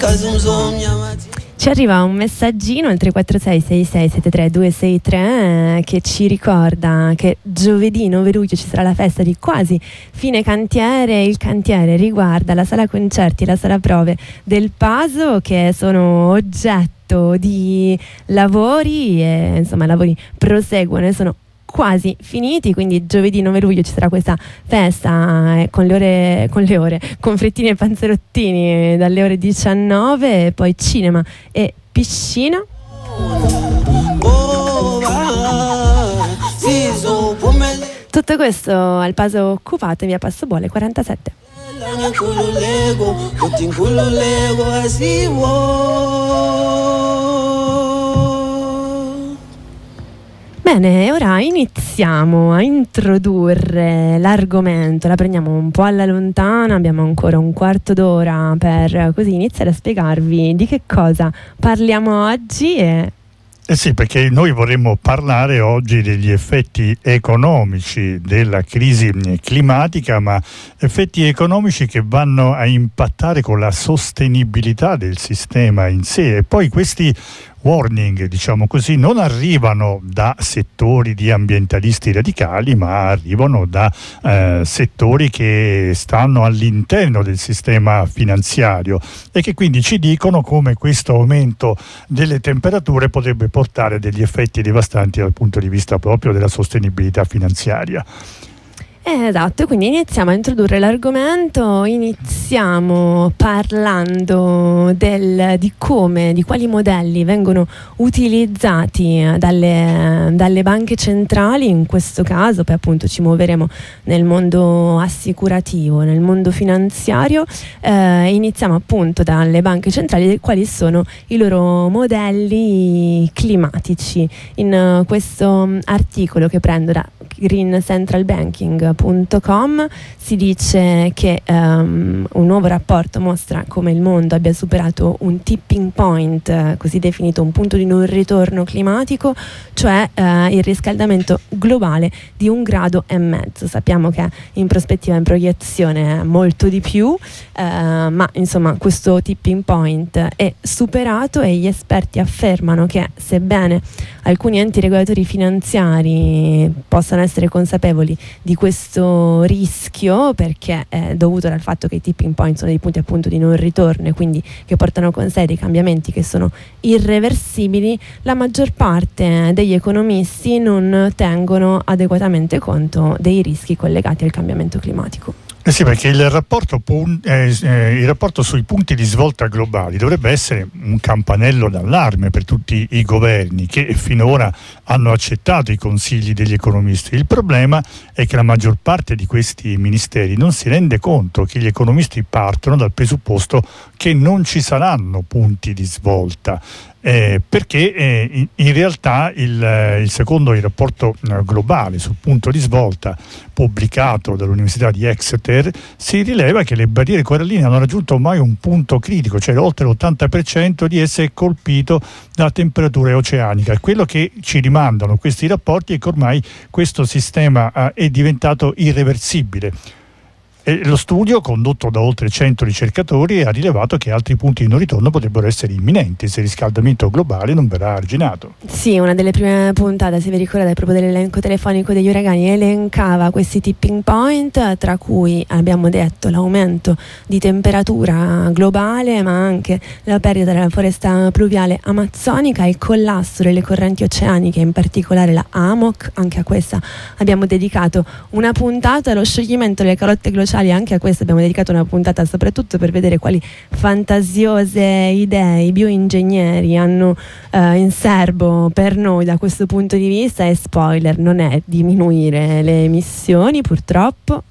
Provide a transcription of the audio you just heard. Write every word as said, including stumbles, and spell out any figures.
Ci arriva un messaggino al tre quattro sei sei sei sette tre due sei tre eh, che ci ricorda che giovedì nove luglio ci sarà la festa di quasi fine cantiere. Il cantiere riguarda la sala concerti e la sala prove del Paso, che sono oggetto di lavori e insomma i lavori proseguono e sono quasi finiti, quindi giovedì nove luglio ci sarà questa festa eh, con le ore con le ore con Frettini e Panzerottini eh, dalle ore diciannove, e poi cinema e piscina. Tutto questo al Paso Occupato in via Passobole quarantasette. Bene, ora iniziamo a introdurre l'argomento, la prendiamo un po' alla lontana, abbiamo ancora un quarto d'ora per così iniziare a spiegarvi di che cosa parliamo oggi. E Eh sì, perché noi vorremmo parlare oggi degli effetti economici della crisi climatica, ma effetti economici che vanno a impattare con la sostenibilità del sistema in sé. E poi questi warning, diciamo così, non arrivano da settori di ambientalisti radicali, ma arrivano da eh, settori che stanno all'interno del sistema finanziario e che quindi ci dicono come questo aumento delle temperature potrebbe portare degli effetti devastanti dal punto di vista proprio della sostenibilità finanziaria. Eh, esatto, quindi iniziamo a introdurre l'argomento, iniziamo parlando del, di come, di quali modelli vengono utilizzati dalle, dalle banche centrali. In questo caso poi appunto ci muoveremo nel mondo assicurativo, nel mondo finanziario. Eh, iniziamo appunto dalle banche centrali, quali sono i loro modelli climatici. In uh, questo articolo che prendo da green central banking punto com si dice che um, un nuovo rapporto mostra come il mondo abbia superato un tipping point, eh, così definito un punto di non ritorno climatico, cioè eh, il riscaldamento globale di un grado e mezzo. Sappiamo che in prospettiva, in proiezione è molto di più, eh, ma insomma questo tipping point è superato e gli esperti affermano che sebbene alcuni enti regolatori finanziari possano essere consapevoli di questo rischio, perché è dovuto dal fatto che i tipping point sono dei punti appunto di non ritorno e quindi che portano con sé dei cambiamenti che sono irreversibili, la maggior parte degli economisti non tengono adeguatamente conto dei rischi collegati al cambiamento climatico. Eh sì, perché il rapporto, pun- eh, eh, il rapporto sui punti di svolta globali dovrebbe essere un campanello d'allarme per tutti i governi che finora hanno accettato i consigli degli economisti. Il problema è che la maggior parte di questi ministeri non si rende conto che gli economisti partono dal presupposto che non ci saranno punti di svolta. Eh, perché eh, in, in realtà il, eh, il secondo il rapporto eh, globale sul punto di svolta pubblicato dall'Università di Exeter si rileva che le barriere coralline hanno raggiunto ormai un punto critico, cioè oltre l'ottanta per cento di esse è colpito dalla temperatura oceanica. Quello che ci rimandano questi rapporti è che ormai questo sistema eh, è diventato irreversibile. E lo studio, condotto da oltre cento ricercatori, ha rilevato che altri punti di non ritorno potrebbero essere imminenti se il riscaldamento globale non verrà arginato. Sì, una delle prime puntate, se vi ricordate, proprio dell'elenco telefonico degli uragani, elencava questi tipping point, tra cui abbiamo detto l'aumento di temperatura globale, ma anche la perdita della foresta pluviale amazzonica, il collasso delle correnti oceaniche, in particolare la A M O C. Anche a questa abbiamo dedicato una puntata, lo scioglimento delle calotte glaciali. Anche a questo abbiamo dedicato una puntata, soprattutto per vedere quali fantasiose idee i bioingegneri hanno eh, in serbo per noi da questo punto di vista. E spoiler, non è diminuire le emissioni, purtroppo.